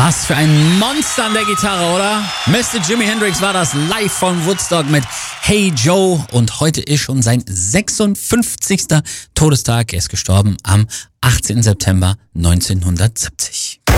Was für ein Monster an der Gitarre, oder? Mr. Jimi Hendrix war das live von Woodstock mit Hey Joe und heute ist schon sein 56. Todestag. Er ist gestorben am 18. September 1970.